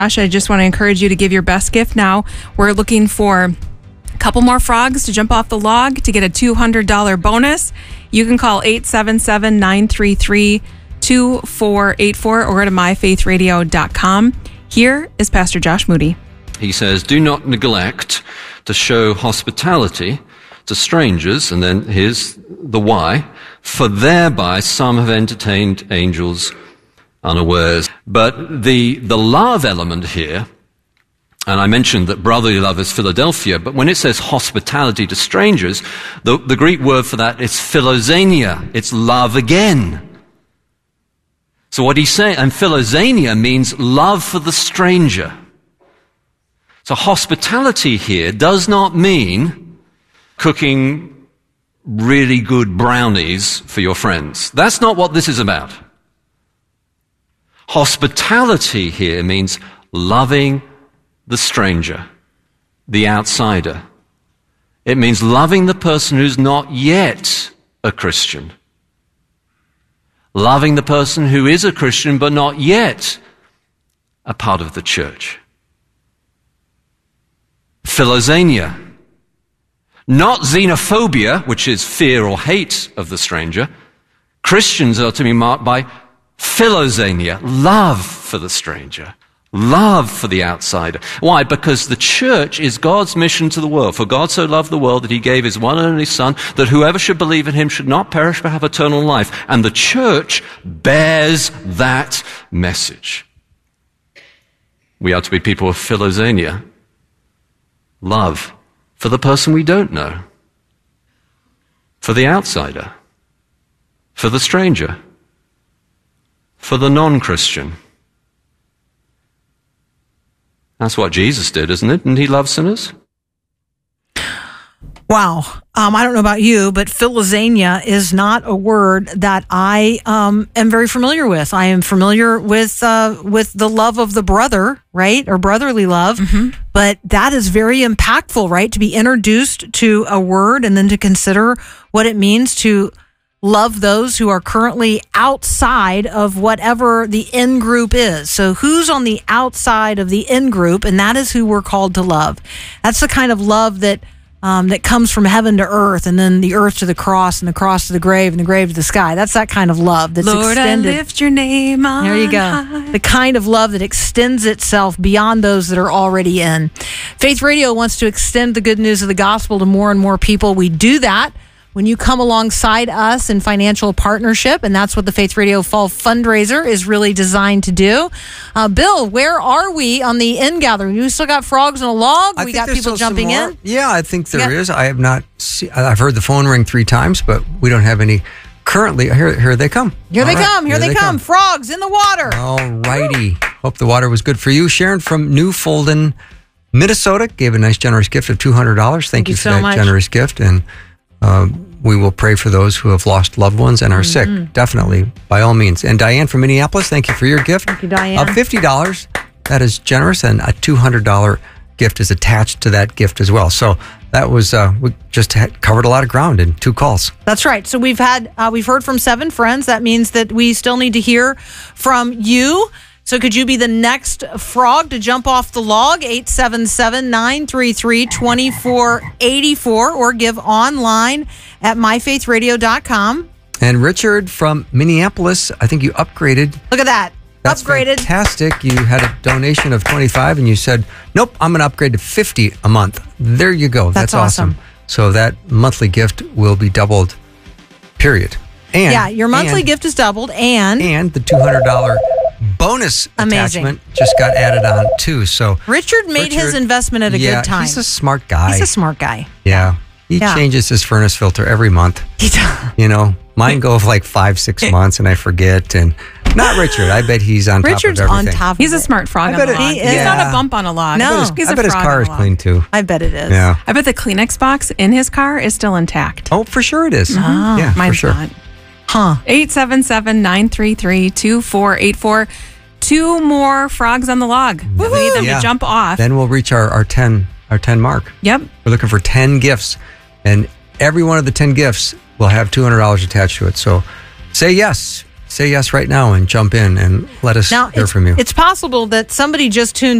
Josh, I just want to encourage you to give your best gift now. We're looking for a couple more frogs to jump off the log to get a $200 bonus. You can call 877-933-2484 or go to myfaithradio.com. Here is Pastor Josh Moody. He says, do not neglect to show hospitality to strangers, and then here's the why, for thereby some have entertained angels unawares. But the love element here, and I mentioned that brotherly love is Philadelphia, but when it says hospitality to strangers, the Greek word for that is philoxenia. It's love again. So what he's saying, and philoxenia means love for the stranger. So hospitality here does not mean cooking really good brownies for your friends. That's not what this is about. Hospitality here means loving the stranger, the outsider. It means loving the person who's not yet a Christian. Loving the person who is a Christian but not yet a part of the church. Philoxenia. Not xenophobia, which is fear or hate of the stranger. Christians are to be marked by philoxenia, love for the stranger, love for the outsider. Why? Because the church is God's mission to the world. For God so loved the world that he gave his one and only Son, that whoever should believe in him should not perish but have eternal life. And the church bears that message. We are to be people of philoxenia, love for the person we don't know, for the outsider, for the stranger, for the non-Christian. That's what Jesus did, isn't it? Didn't he love sinners? Wow. I don't know about you, but philoxenia is not a word that I am very familiar with. I am familiar with the love of the brother, right? Or brotherly love. Mm-hmm. But that is very impactful, right? To be introduced to a word and then to consider what it means to love those who are currently outside of whatever the in-group is. So who's on the outside of the in-group, and that is who we're called to love. That's the kind of love that comes from heaven to earth, and then the earth to the cross, and the cross to the grave, and the grave to the sky. That's that kind of love that's Lord, extended. I lift your name on There you go. high. The kind of love that extends itself beyond those that are already in. Faith Radio wants to extend the good news of the gospel to more and more people. We do that when you come alongside us in financial partnership, and that's what the Faith Radio Fall Fundraiser is really designed to do. Bill, where are we on the in gathering? You still got frogs on a log? We got people jumping in? Yeah, I think there is. I have not seen, I've heard the phone ring 3 times, but we don't have any currently. Here they come. Here they come. Frogs in the water. All righty. Hope the water was good for you. Sharon from New Fulton, Minnesota, gave a nice generous gift of $200. Thank you for so that much. generous gift. And we will pray for those who have lost loved ones and are sick, definitely, by all means. And Diane from Minneapolis, thank you for your gift. Thank you, Diane. Of $50, that is generous, and a $200 gift is attached to that gift as well. So that was, we just covered a lot of ground in 2 calls. That's right. So we've heard from 7 friends. That means that we still need to hear from you. So could you be the next frog to jump off the log? 877-933-2484 or give online at myfaithradio.com. And Richard from Minneapolis, I think you upgraded. Look at that. That's upgraded. Fantastic. You had a donation of $25 and you said, nope, I'm going to upgrade to $50 a month. There you go. That's awesome. So that monthly gift will be doubled, period. And your monthly gift is doubled and the $200 bonus attachment just got added on too. So Richard made his investment at a good time. He's a smart guy. He's a smart guy. Yeah. He changes his furnace filter every month. He does. You know, mine go for like 5-6 months and I forget. And not Richard. I bet he's on Richard's top of everything. on top of He's a smart frog on the log. He's not a bump on a log. No. He's I bet his car is clean too. I bet it is. Yeah. I bet the Kleenex box in his car is still intact. Oh, for sure it is. Uh-huh. Yeah, Mine's for sure. not. 877-933-2484. 2 more frogs on the log. We need them to jump off. Then we'll reach our 10 mark. Yep. We're looking for 10 gifts, and every one of the 10 gifts will have $200 attached to it. So say yes. say yes right now and jump in and let us hear from you. It's possible that somebody just tuned